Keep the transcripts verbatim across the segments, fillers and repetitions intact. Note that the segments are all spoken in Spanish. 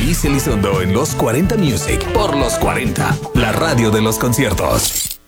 Liz Elizondo en Los cuarenta Music por Los cuarenta, la radio de los conciertos.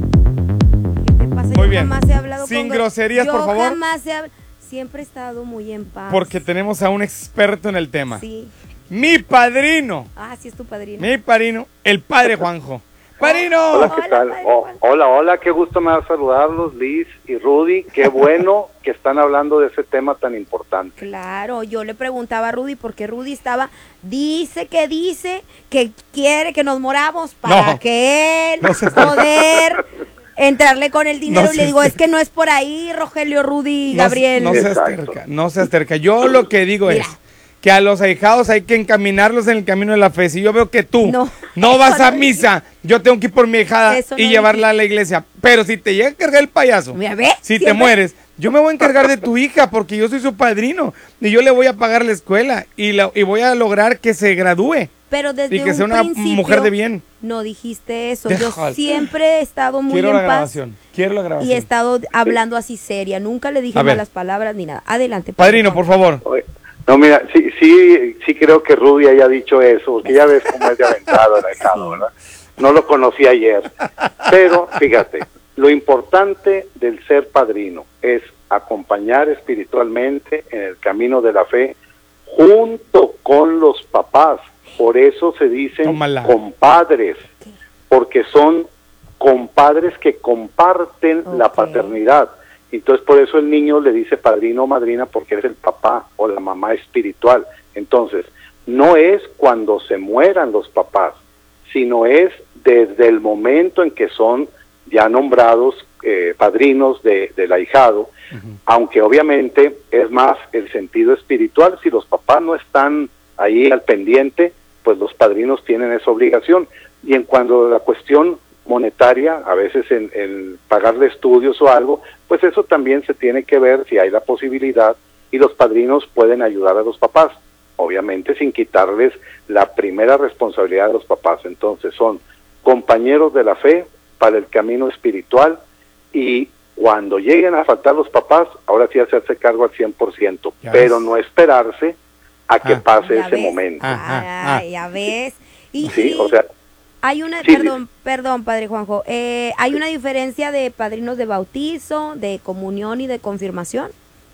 Muy bien. Jamás he hablado Sin con... groserías, Yo por favor. Jamás he... Siempre he estado muy en paz. Porque tenemos a un experto en el tema. Sí. Mi padrino. Ah, sí es tu padrino. Mi padrino, el padre Juanjo. ¡Padrino! Hola, ¿qué tal? Oh, hola, hola, qué gusto me da saludarlos, Liz y Rudy. Qué bueno que están hablando de ese tema tan importante. Claro, yo le preguntaba a Rudy porque Rudy estaba, dice que dice que quiere que nos moramos para No. que él No se- poder entrarle con el dinero. No y le se- digo, es que no es por ahí, Rogelio, Rudy, No, Gabriel. no se Exacto. acerca, no se acerca. Yo lo que digo Mira. es que a los ahijados hay que encaminarlos en el camino de la fe. Si yo veo que tú No, no, eso vas a no misa, yo tengo que ir por mi hijada Eso y no llevarla a la iglesia. Pero si te llega a encargar el payaso, Mira, ¿ve? si te Siempre- mueres, yo me voy a encargar de tu hija porque yo soy su padrino y yo le voy a pagar la escuela y, la, y voy a lograr que se gradúe Pero desde y que un sea una principio mujer de bien. no dijiste eso. Déjalo. Yo siempre he estado muy Quiero en la paz grabación, quiero la grabación. y he estado hablando así seria. Nunca le dije A ver. malas palabras ni nada. Adelante. Padrino, por favor. Oye, no, mira, sí, sí, sí creo que Rudy haya dicho eso, porque ya ves cómo es de aventado el ahijado, ¿verdad? No lo conocí ayer. Pero, fíjate, lo importante del ser padrino es acompañar espiritualmente en el camino de la fe junto con los papás. Por eso se dicen Tómala. compadres, porque son compadres que comparten la Ok. paternidad. Entonces, por eso el niño le dice padrino o madrina, porque es el papá o la mamá espiritual. Entonces, no es cuando se mueran los papás, sino es desde el momento en que son ya nombrados eh, padrinos de, del ahijado, aunque obviamente es más el sentido espiritual. Si los papás no están ahí al pendiente, pues los padrinos tienen esa obligación. Y en cuanto a la cuestión monetaria, a veces en, en pagarle estudios o algo, pues eso también se tiene que ver si hay la posibilidad y los padrinos pueden ayudar a los papás, obviamente sin quitarles la primera responsabilidad de los papás. Entonces son compañeros de la fe para el camino espiritual y cuando lleguen a faltar los papás, ahora sí hacerse cargo al cien por ciento, Ya pero ves. no esperarse a que Ah. pase ¿Ya ese ves? momento. Ah, ah, Ah, ya ves. Y, Sí, y o sea, hay una, sí, perdón, perdón, padre Juanjo, eh, hay una diferencia de padrinos de bautizo, de comunión y de confirmación.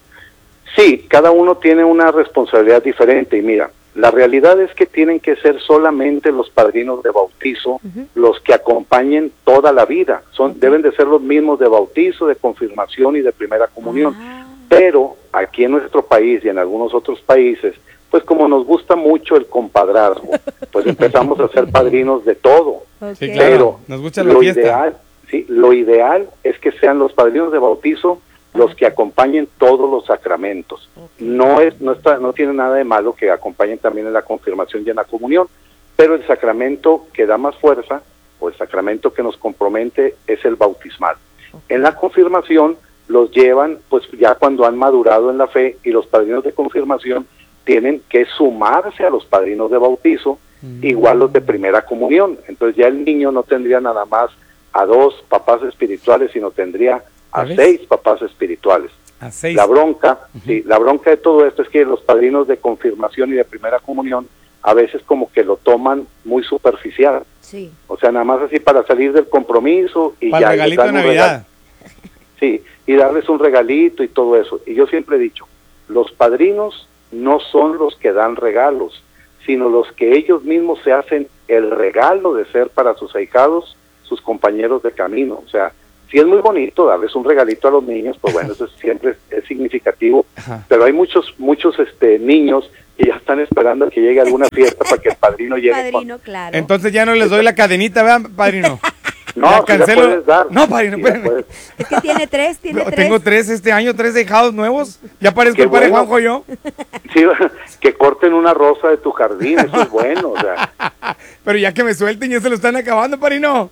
sí, cada uno tiene una responsabilidad diferente y mira, la realidad es que tienen que ser solamente los padrinos de bautizo Ujú. los que acompañen toda la vida. Son, deben de ser los mismos de bautizo, de confirmación y de primera comunión. Ah. Pero aquí en nuestro país y en algunos otros países, pues como nos gusta mucho el compadrazgo, pues empezamos a ser padrinos de todo. Ok. Sí, claro. Pero Nos gusta la lo fiesta. ideal, sí, lo ideal es que sean los padrinos de bautizo los que acompañen todos los sacramentos. No es, no está, no tiene nada de malo que acompañen también en la confirmación y en la comunión, pero el sacramento que da más fuerza, o el sacramento que nos compromete, es el bautismal. En la confirmación los llevan, pues ya cuando han madurado en la fe, y los padrinos de confirmación tienen que sumarse a los padrinos de bautizo, igual los de primera comunión. Entonces ya el niño no tendría nada más a dos papás espirituales, sino tendría a ¿Sabes? seis papás espirituales. A seis. La bronca, sí, la bronca de todo esto es que los padrinos de confirmación y de primera comunión a veces como que lo toman muy superficial, Sí. o sea, nada más así para salir del compromiso y Para ya el les regalito de dan un Navidad. regalo. Sí, y darles un regalito y todo eso. Y yo siempre he dicho, los padrinos no son los que dan regalos, sino los que ellos mismos se hacen el regalo de ser para sus ahijados, sus compañeros de camino. O sea, sí es muy bonito darles un regalito a los niños, pues bueno, eso siempre es, es significativo, Ajá. pero hay muchos muchos este niños que ya están esperando a que llegue alguna fiesta para que el padrino llegue. Padrino, claro. Entonces ya no les doy la cadenita, ¿verdad, padrino? No, Ya sí la cancelo. puedes dar. No, padrino, Sí la espérame. puedes. Es que tiene tres, tiene No, tres. tengo tres este año, tres hijados nuevos. Ya parezco Qué el padre bueno. Juanjo yo. Sí, que corten una rosa de tu jardín, eso es bueno, o sea, Pero ya que me suelten, ya se lo están acabando, padrino.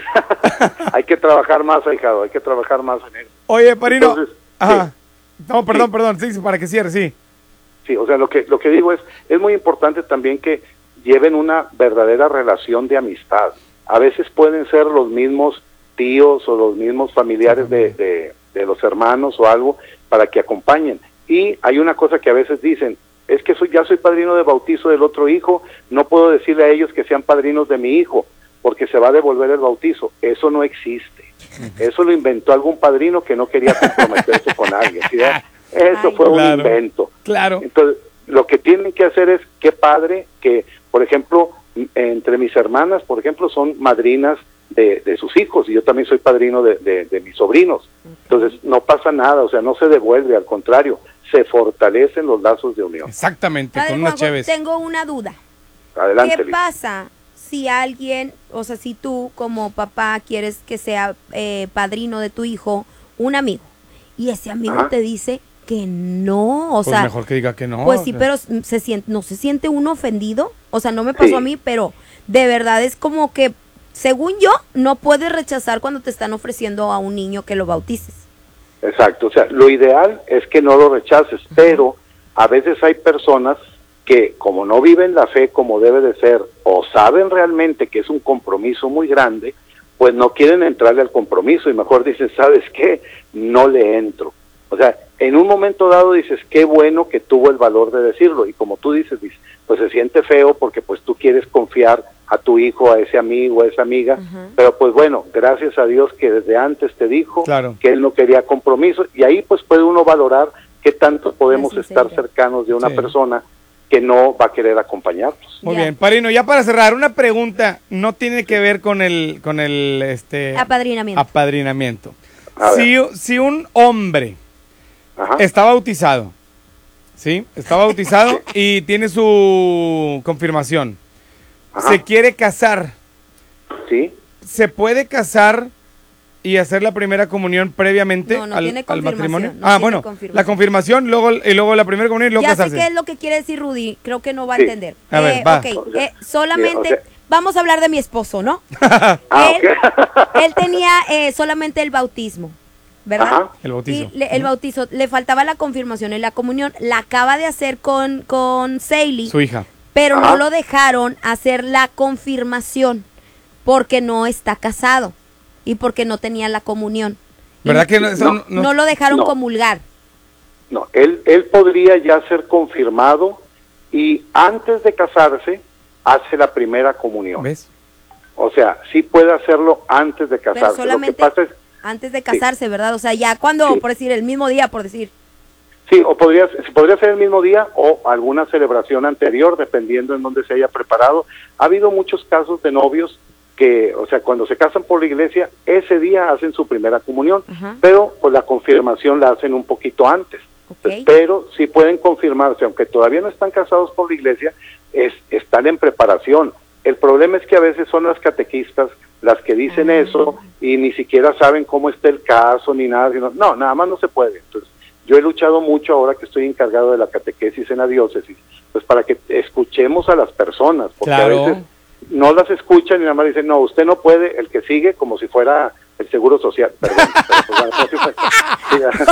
hay que trabajar más, ahijado, hay que trabajar más en eso. Oye, padrino. Entonces, Ajá. sí. No, perdón, Sí. perdón. Sí, sí, para que cierre, sí. Sí, o sea, lo que lo que digo es, es muy importante también que lleven una verdadera relación de amistad. A veces pueden ser los mismos tíos o los mismos familiares de, de, de los hermanos o algo para que acompañen. Y hay una cosa que a veces dicen, es que soy, ya soy padrino de bautizo del otro hijo, no puedo decirle a ellos que sean padrinos de mi hijo, porque se va a devolver el bautizo. Eso no existe. Eso lo inventó algún padrino que no quería comprometerse con alguien. ¿Sí? Eso Ay, fue un claro, invento. Claro. Entonces, lo que tienen que hacer es, qué padre que, por ejemplo, entre mis hermanas, por ejemplo, son madrinas de, de sus hijos, y yo también soy padrino de, de, de mis sobrinos. Entonces, no pasa nada, o sea, no se devuelve, al contrario, se fortalecen los lazos de unión. Exactamente, Padre con unas Juanjo, chéves. tengo una duda. Adelante, ¿Qué Liz. pasa si alguien, o sea, si tú como papá quieres que sea eh, padrino de tu hijo, un amigo, y ese amigo Ajá. te dice que no, o Pues sea, mejor que diga que no. pues sí, o sea. pero se siente, ¿no se siente uno ofendido? O sea, no me pasó Sí. a mí, pero de verdad es como que, según yo, no puedes rechazar cuando te están ofreciendo a un niño que lo bautices. Exacto, o sea, lo ideal es que no lo rechaces, pero a veces hay personas que, como no viven la fe como debe de ser, o saben realmente que es un compromiso muy grande, pues no quieren entrarle al compromiso y mejor dicen, ¿sabes qué? No le entro. O sea, en un momento dado dices, qué bueno que tuvo el valor de decirlo, y como tú dices, dices, pues se siente feo porque pues tú quieres confiar a tu hijo, a ese amigo, a esa amiga, Ajá. pero pues bueno, gracias a Dios que desde antes te dijo Claro. que él no quería compromiso, y ahí pues puede uno valorar qué tanto podemos La estar sinceridad. cercanos de una Sí. persona que no va a querer acompañarnos. Muy Ya. bien, Padrino, ya para cerrar, una pregunta, no tiene que ver con el, con el, este... Apadrinamiento. apadrinamiento. A Si, si un hombre Ajá. está bautizado, ¿sí? Está bautizado y tiene su confirmación, Ajá. se quiere casar, Sí. ¿se puede casar y hacer la primera comunión previamente No, no al, tiene al confirmación, matrimonio? no ah, tiene bueno, confirmación. la confirmación, luego, y luego la primera comunión y luego Ya sé casarse. qué es lo que quiere decir Rudy, creo que no va a Sí. entender. A ver, Eh, va. ok, O sea, eh, solamente, o sea- vamos a hablar de mi esposo, ¿no? Ah, él, ok. él tenía eh, solamente el bautismo, ¿verdad? Ajá. El bautizo. Y le- el bautizo, le faltaba la confirmación y la comunión, la acaba de hacer con, con Seili, Su hija. pero Ajá. no lo dejaron hacer la confirmación porque no está casado y porque no tenía la comunión. Y ¿Verdad que no, eso no, no- no- no lo dejaron no. comulgar. No, él, él podría ya ser confirmado y antes de casarse hace la primera comunión. ¿Ves? O sea, sí puede hacerlo antes de casarse. Pero solamente Lo que pasa es, antes de casarse, ¿verdad? O sea, ya cuando, Sí. por decir, el mismo día, por decir. sí, o podría, podría ser el mismo día o alguna celebración anterior, dependiendo en dónde se haya preparado. Ha habido muchos casos de novios que, o sea, cuando se casan por la iglesia, ese día hacen su primera comunión, Ajá. pero pues la confirmación la hacen un poquito antes. Ok. Entonces, pero sí pueden confirmarse, aunque todavía no están casados por la iglesia, es, están en preparación. El problema es que a veces son las catequistas las que dicen Ah. eso y ni siquiera saben cómo está el caso ni nada, sino, no, nada más no se puede. Entonces, yo he luchado mucho ahora que estoy encargado de la catequesis en la diócesis, pues para que escuchemos a las personas, porque Claro. a veces no las escuchan y nada más dicen, no, usted no puede, el que sigue, como si fuera el Seguro Social, perdón. pero, pues, bueno, pues,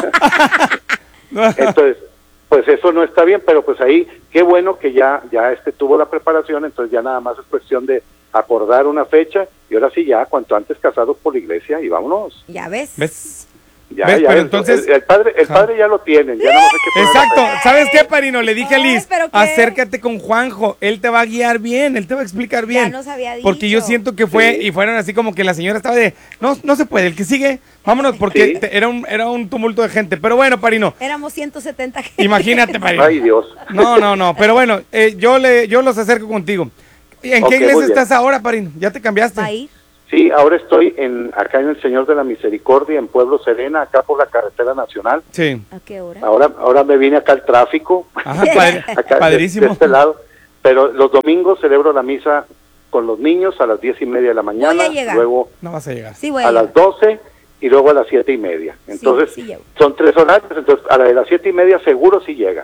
sí, entonces, pues eso no está bien, pero pues ahí, qué bueno que ya, ya este tuvo la preparación, entonces ya nada más es cuestión de acordar una fecha, y ahora sí ya, cuanto antes casados por la iglesia, y vámonos. Ya ves. ¿Ves? Ya, ¿Ves? ya, Pero el- entonces- el, el padre, el Ajá. padre ya lo tienen, ya no sé qué poner. Exacto. ¿Sabes qué, Parino? Le dije a Ay, Liz, ¿pero qué? acércate con Juanjo. Él te va a guiar bien, él te va a explicar bien. nos había Porque yo dicho. siento que fue, Sí. y fueron así como que la señora estaba de, no, no se puede, el que sigue, vámonos, porque Sí. te- era, un, era un tumulto de gente. Pero bueno, Parino, Éramos ciento setenta gente. imagínate, Parino. Ay, Dios. No, no, no, pero bueno, eh, yo, le, yo los acerco contigo. ¿En Ok, qué muy iglesia bien. estás ahora, Parino? ¿Ya te cambiaste? ¿Va a ir? Sí, ahora estoy en acá en el Señor de la Misericordia, en Pueblo Serena, acá por la carretera nacional. Sí. ¿A qué hora? Ahora, ahora me vine acá al tráfico. Ajá, padre- acá de- padrísimo. De, este lado, pero los domingos celebro la misa con los niños a las diez y media de la mañana, Voy a llegar. luego No vas a llegar. Sí, voy a a las llegar. doce y luego a las siete y media. Entonces, sí llego. son tres horarios, entonces a la de las siete y media seguro sí llegan.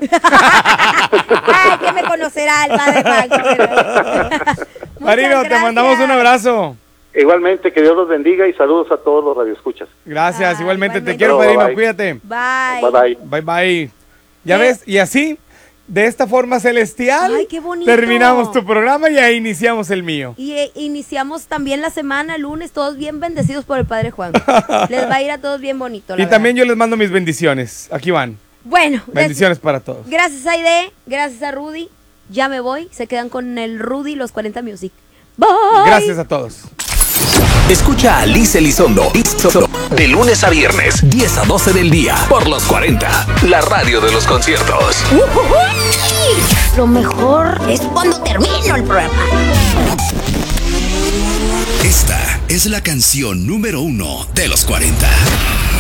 Ay, que me conocerá el padre Juan. Parino, te mandamos un abrazo. Igualmente, que Dios los bendiga y saludos a todos los radioescuchas. Gracias, Ah, igualmente. Te igualmente. quiero, No, Parino, bye. cuídate. Bye. Bye bye. Bye, bye. ¿Ya ¿Qué? ves? Y así, de esta forma celestial, Ay, qué bonito. terminamos tu programa y ahí iniciamos el mío. Y eh, iniciamos también la semana, el lunes, todos bien bendecidos por el Padre Juan. Les va a ir a todos bien bonito, la Y verdad. también yo les mando mis bendiciones. Aquí van. Bueno. Bendiciones para todos. Gracias a Aide, gracias a Rudy. Ya me voy. Se quedan con el Rudy Los cuarenta Music. Bye. Gracias a todos. Escucha a Liz Elizondo de lunes a viernes, diez a doce del día, por Los cuarenta, la radio de los conciertos. Uh-huh. Lo mejor es cuando termino el programa. Esta es la canción número uno de Los cuarenta.